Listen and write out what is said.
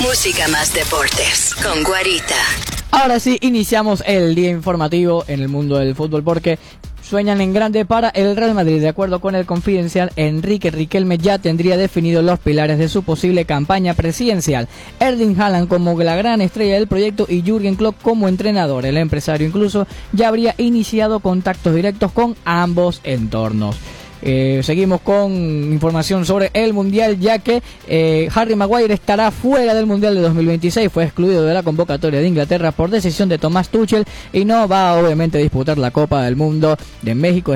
Música más deportes con Guarita. Ahora sí, iniciamos el día informativo en el mundo del fútbol porque sueñan en grande para el Real Madrid. De acuerdo con el Confidencial, Enrique Riquelme ya tendría definidos los pilares de su posible campaña presidencial. Erling Haaland como la gran estrella del proyecto y Jürgen Klopp como entrenador. El empresario incluso ya habría iniciado contactos directos con ambos entornos. Seguimos con información sobre el Mundial, ya que Harry Maguire estará fuera del Mundial de 2026. Fue excluido de la convocatoria de Inglaterra por decisión de Thomas Tuchel y no va obviamente a disputar la Copa del Mundo de México.